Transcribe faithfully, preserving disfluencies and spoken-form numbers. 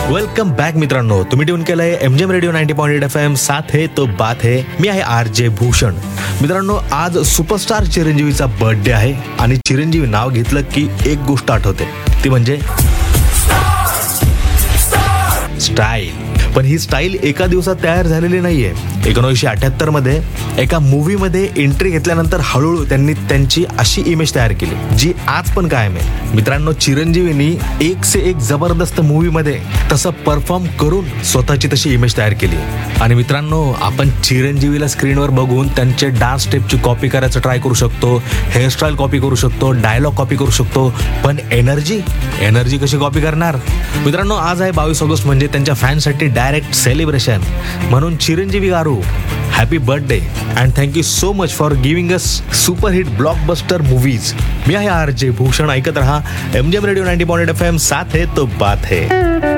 Welcome back मित्रांनो, तुम्ही tune केलंय एमजेम radio ninety point eight F M. साथ है तो बात है. मी आहे आर जे भूषण. मित्रांनो, आज सुपरस्टार चिरंजीवीचा बर्थडे आहे आणि चिरंजीवी नाव घेतलं की एक गोष्ट आठवते, ती म्हणजे स्टाईल. पण ही स्टाईल एका दिवसात तयार झालेली नाहीये. एकोणीसशे अठ्याहत्तर मध्ये एका मूवी मध्ये एंट्री घेतल्यानंतर हळूहळू त्यांनी त्यांची अशी इमेज तयार केली जी आज पण कायम आहे. मित्रांनो, चिरंजीवीनी एक से एक जबरदस्त मूवी मध्ये तसं परफॉर्म करून स्वतःची तशी इमेज तयार केली. आणि मित्रांनो, आपण चिरंजीवीला स्क्रीनवर बघून त्यांचे डान्स स्टेपची कॉपी करायचं ट्राय करू शकतो, हेअरस्टाईल कॉपी करू शकतो, डायलॉग कॉपी करू शकतो, पण एनर्जी एनर्जी कशी कॉपी करणार? मित्रांनो, आज आहे बावीस ऑगस्ट, म्हणजे त्यांच्या फॅनसाठी डायरेक्ट सेलिब्रेशन. म्हणून चिरंजीवी गारू, happy birthday and thank you so much for giving us superhit blockbuster movies. मी आहे आर जे भूषण. ऐकत रहा एमजेम radio ninety point eight F M. साथ है तो बात है.